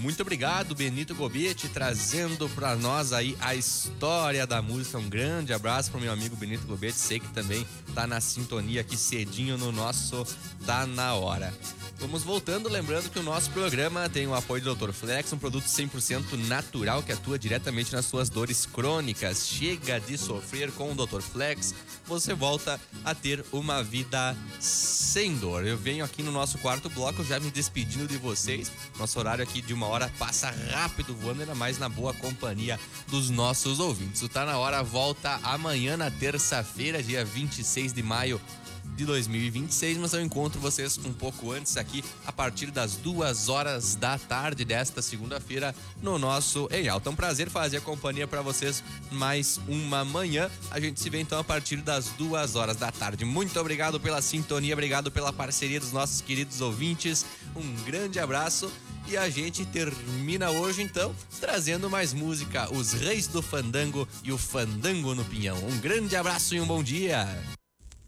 Muito obrigado, Benito Gobetti, trazendo pra nós aí a história da música. Um grande abraço pro meu amigo Benito Gobetti, sei que também tá na sintonia aqui cedinho no nosso Tá Na Hora. Vamos voltando, lembrando que o nosso programa tem o apoio do Dr. Flex, um produto 100% natural que atua diretamente nas suas dores crônicas. Chega de sofrer com o Dr. Flex, você volta a ter uma vida sem dor. Eu venho aqui no nosso quarto bloco já me despedindo de vocês. Nosso horário aqui de 1 hora passa rápido voando, ainda mais na boa companhia dos nossos ouvintes. O Tá Na Hora volta amanhã na terça-feira, dia 26 de maio de 2026, mas eu encontro vocês um pouco antes aqui, a partir das 2 horas da tarde desta segunda-feira, no nosso Em Alta. É um prazer fazer a companhia para vocês mais uma manhã. A gente se vê então a partir das 2 horas da tarde. Muito obrigado pela sintonia, obrigado pela parceria dos nossos queridos ouvintes. Um grande abraço. E a gente termina hoje, então, trazendo mais música, Os Reis do Fandango e o Fandango no Pinhão. Um grande abraço e um bom dia!